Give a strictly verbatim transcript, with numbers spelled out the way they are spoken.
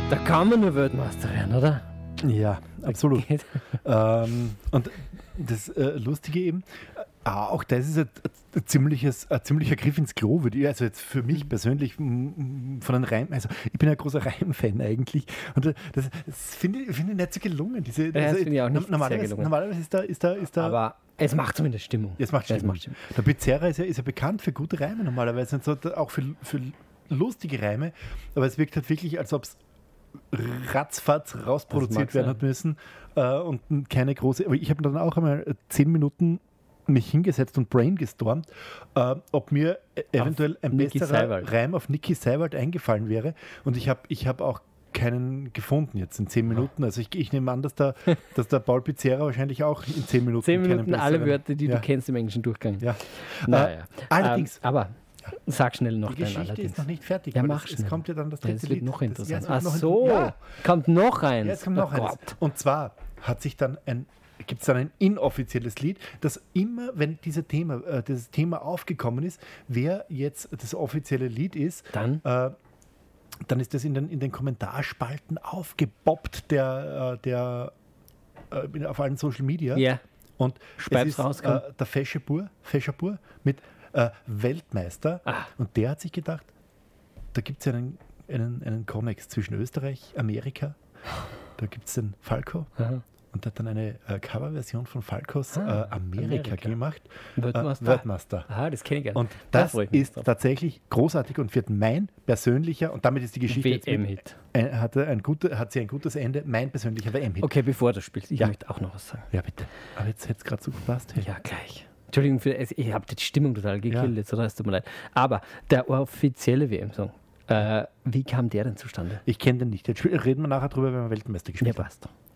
Da kann man nur Weltmeister werden, oder? Ja, absolut. ähm, und das äh, Lustige eben, äh, auch das ist ein, ein, ziemliches, ein ziemlicher Griff ins Klo, würde ich, also jetzt für mich persönlich m, von einem Reim, also ich bin ein großer Reim-Fan eigentlich und das, das finde ich, find ich nicht so gelungen. Diese, ja, das also, finde ich auch nicht normalerweise, sehr gelungen. Normalerweise ist da, ist da, ist da Aber es macht zumindest Stimmung. Es macht Stimmung. Stimmung. Der Pizzerra ist ja, ist ja bekannt für gute Reime normalerweise und so, auch für, für lustige Reime, aber es wirkt halt wirklich, als ob es ratzfatz rausproduziert werden hat müssen äh, und keine große, aber ich habe dann auch einmal zehn Minuten mich hingesetzt und brainstormt, äh, ob mir eventuell ein Niki besserer Seiwald. Reim auf Niki Seiwald eingefallen wäre und ich habe ich hab auch keinen gefunden jetzt in zehn Minuten. Also ich, ich nehme an, dass der, dass der Paul Pizzerra wahrscheinlich auch in zehn Minuten Zehn Minuten keinen alle besseren- Wörter, die ja. du kennst im englischen Durchgang. Ja. Naja. Äh, allerdings, Ähm, aber sag schnell noch die dein Geschichte allerdings. ist noch nicht fertig. Ja, aber mach es, es schnell. kommt ja dann das Ja, dritte das wird Lied. noch Das- interessant. ja, es Ach wird noch so, ja. kommt noch eins. Ja, jetzt kommt noch Oh eins. Gott. Und zwar hat sich dann ein, gibt es dann ein inoffizielles Lied, das immer, wenn dieser Thema, äh, dieses Thema aufgekommen ist, wer jetzt das offizielle Lied ist, Dann? äh, dann ist das in den, in den Kommentarspalten aufgepoppt, der, äh, der äh, auf allen Social Media. Ja. Und Speib's es ist rauskommen. äh, der Feschepur, Feschepur mit äh, Weltmeister. Ah. Und der hat sich gedacht, da gibt es einen, einen, einen Connex zwischen Österreich, Amerika. Da gibt es den Falco. Aha. Und hat dann eine äh, Coverversion von Falcos Ah, äh, Amerika, Amerika. gemacht. Weltmeister. Äh, Weltmeister. Aha, das kenne ich gerne. Und Da das freu ich mich ist drauf. tatsächlich großartig und wird mein persönlicher, und damit ist die Geschichte jetzt W M-Hit. mit, äh, hatte ein gute, hat sie ein gutes Ende, mein persönlicher W M-Hit. Okay, bevor du spielst, ich Ja. möchte auch noch was sagen. Ja, bitte. Aber jetzt hätte es gerade so gepasst. Hey. Ja, gleich. Entschuldigung, für, ich habe die Stimmung total gekillt Ja. jetzt, oder? Es tut mir leid. Aber der offizielle W M-Song, äh, wie kam der denn zustande? Ich kenne den nicht. Jetzt spiel- reden wir nachher drüber, wenn wir Weltmeister Ja, gespielt haben. passt.